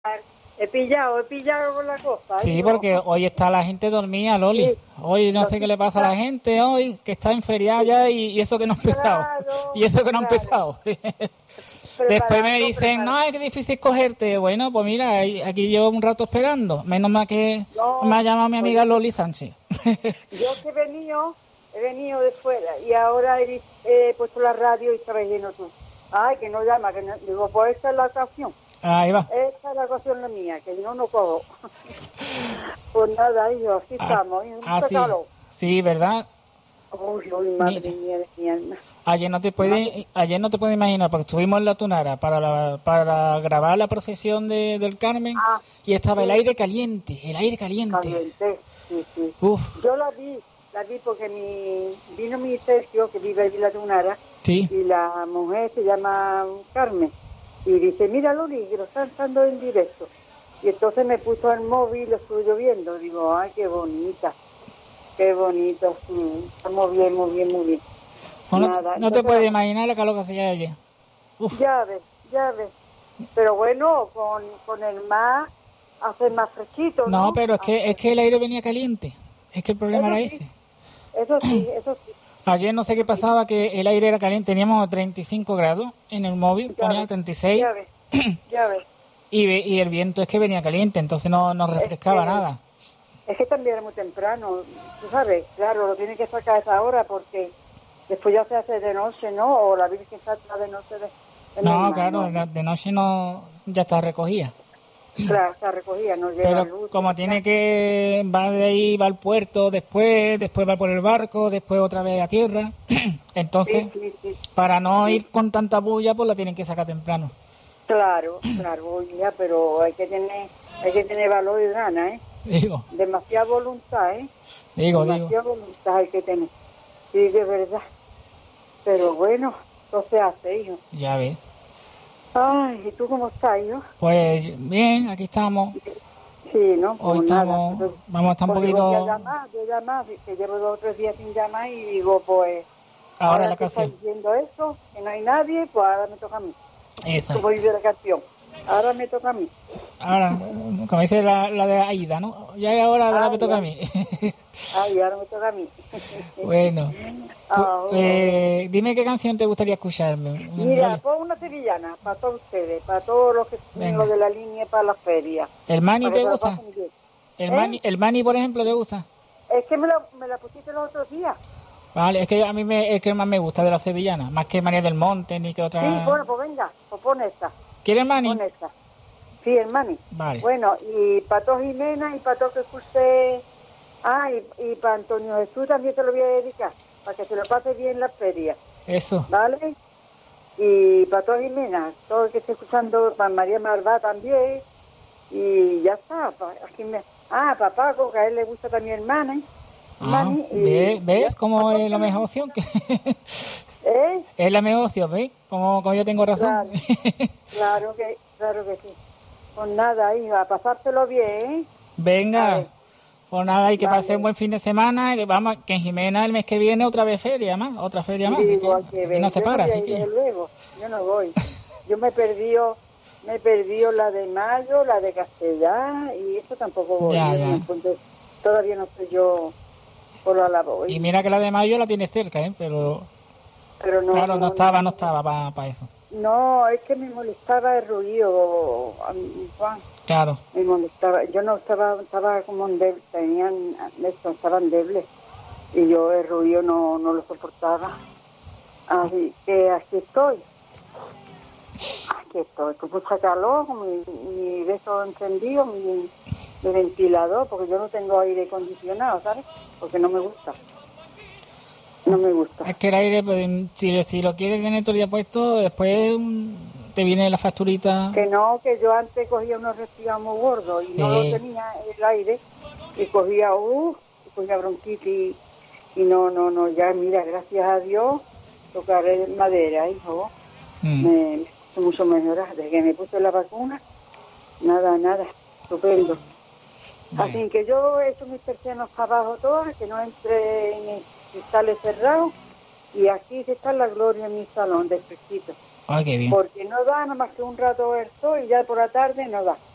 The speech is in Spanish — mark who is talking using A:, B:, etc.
A: He pillado con la cosa.
B: Sí, porque hoy está la gente dormida, Loli.
A: Sí.
B: Hoy no sé qué le pasa a la gente hoy, que está en feriado ya y eso que no ha empezado.
A: Claro,
B: Y eso que no ha
A: claro.
B: empezado. Después me dicen, no, es que difícil cogerte. Bueno, pues mira, aquí llevo un rato esperando. Menos mal que
A: No,
B: me ha llamado mi amiga
A: pues,
B: Loli Sánchez.
A: yo que he venido de fuera y ahora he puesto la radio y estaba lleno tú. Ay, que no llama, que no. Digo, pues esta es la ocasión.
B: Ahí va.
A: Esta es la ocasión la mía, que yo no cojo. Pues nada, hijo, así estamos. Y mucho
B: Sí.
A: calor.
B: Sí, ¿verdad?
A: Uy, madre mía de mi alma.
B: Ayer no te puedes imaginar, porque estuvimos en la Tunara para grabar la procesión del Carmen y estaba el aire caliente.
A: Caliente, sí.
B: Uf.
A: Yo la vi porque vino mi Sergio, que vive ahí en la Tunara,
B: Sí.
A: y la mujer se llama Carmen, y dice, mira Loli, que lo están dando en directo. Y entonces me puso el móvil y lo estuve yo viendo. Digo, ay, qué bonita, qué bonito. Sí. Muy bien.
B: Bueno,
A: Nada,
B: no te puedes imaginar la calor que hacía ayer. Uf.
A: Ya ves. Pero bueno, con el mar hace más fresquito, ¿no?
B: No, pero es que el aire venía caliente. Es que el problema era ese.
A: Eso sí.
B: Ayer no sé qué pasaba, que el aire era caliente. Teníamos 35 grados en el móvil, ponía 36.
A: Ya ves.
B: Y el viento es que venía caliente, entonces no refrescaba nada.
A: Es que también era muy temprano, tú sabes, claro, lo tienen que sacar a esa hora porque después ya se hace de noche, ¿no? O la Virgen salta de noche de
B: No,
A: normal,
B: claro,
A: ¿no?
B: de noche no, ya está recogida.
A: Claro, está recogida, no llega
B: Pero
A: luz.
B: como tiene que, va de ahí, va al puerto, después va por el barco, después otra vez a tierra. Entonces,
A: Sí.
B: para no ir con tanta bulla, pues la tienen que sacar temprano.
A: Claro, ya, pero hay que tener valor y gana, ¿eh?
B: Digo.
A: Demasiada voluntad, ¿eh?
B: Digo.
A: Demasiada voluntad hay que tener. Sí, de verdad. Pero bueno, no se hace, hijo.
B: Ya ves.
A: Ay, ¿y tú cómo estás, hijo?
B: Pues bien, aquí estamos.
A: Sí, ¿no?
B: Hoy
A: Pues
B: estamos,
A: nada.
B: vamos a estar un
A: Pues
B: poquito...
A: Voy a llamar, que llevo 2 o 3 días sin llamar y digo, pues...
B: Ahora la
A: que
B: canción.
A: está diciendo eso, que no hay nadie, pues ahora me toca a mí.
B: Esa.
A: Como dice la canción. Ahora me toca a mí.
B: Ahora, como dice la de Aida, ¿no? Ya ahora me toca a mí.
A: Ay, ahora me toca a mí.
B: Bueno. Dime qué canción te gustaría escucharme.
A: Mira, pon una sevillana para todos ustedes, para todos los que están de la línea para la feria.
B: ¿El Mani
A: para
B: te gusta? ¿El Mani, por ejemplo, te gusta?
A: Es que me la pusiste los otros días.
B: Vale, es que a mí es que más me gusta de la sevillana, más que María del Monte ni que otra.
A: Sí, bueno, pues venga, pues pon esta.
B: ¿Quieres Mani?
A: Pon esta. Sí, el Mani.
B: Vale.
A: Bueno, y para todos Jimena y para todos que escuché... y para Antonio Jesús también te lo voy a dedicar, para que se lo pase bien la feria.
B: Eso.
A: ¿Vale? Y para todos Jimena, todo el que esté escuchando, para María Marvá también, y ya está. Para Paco, que a él le gusta también el Mani.
B: ¿Ves cómo es la mejor opción? Es la mejor opción, ¿ves? Como yo tengo razón.
A: Claro que sí. Pues nada, hija, a pasártelo bien, ¿eh?
B: Venga, pues nada, y que pase un buen fin de semana, que en Jimena el mes que viene otra feria más.
A: Igual que
B: no se para, así que...
A: Desde luego, yo no voy. Yo me perdí la de mayo, la de Castellán, y eso tampoco voy. Todavía no sé yo por la labor.
B: Y mira que la de mayo la tiene cerca, ¿eh? Pero no, claro, no estaba para eso.
A: No, es que me molestaba el ruido, Juan.
B: Claro.
A: Me molestaba. Yo no estaba como débil, estaban débiles. Y yo el ruido no lo soportaba. Así que aquí estoy. Con mucha calor, mi de eso encendido, mi ventilador, porque yo no tengo aire acondicionado, ¿sabes? Porque no me gusta. Es
B: que el aire, pues, si lo quieres tener todo el día puesto, después te viene la facturita.
A: Que yo antes cogía unos resfriados muy gordos y no lo tenía el aire, y cogía bronquitis y no, ya mira, gracias a Dios, tocaré madera, hijo. Me hizo mucho mejor desde que me puse la vacuna. Nada, estupendo. Así que yo he hecho mis persianas para abajo todas, que no entre en cristales cerrados, y aquí sí está la gloria en mi salón de fresquito.
B: Qué bien.
A: Porque no da nada más que un rato el sol y ya por la tarde no da.